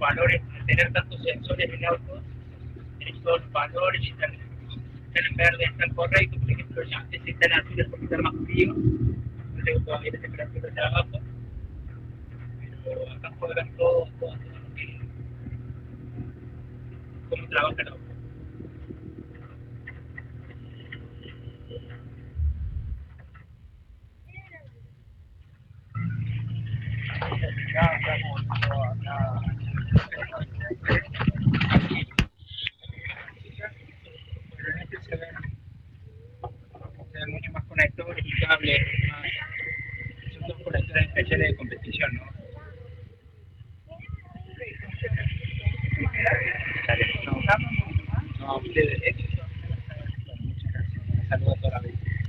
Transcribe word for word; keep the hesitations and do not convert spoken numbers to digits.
valores, al tener tantos sensores en el auto, tenés todos los valores y están, están en verde, están correctos, por ejemplo, ya ese está en azul es porque está más frío, no tengo todavía la temperatura de abajo, pero acá juegan todo, todo, todo lo que, cómo trabaja el auto. Ya estamos acá. Pero en este se ven, se ven mucho más conectores y cables, más, son dos conectores especiales de competición, ¿no? Dale, no, no, a ustedes, éxito. Muchas gracias. Saludos a toda la vida.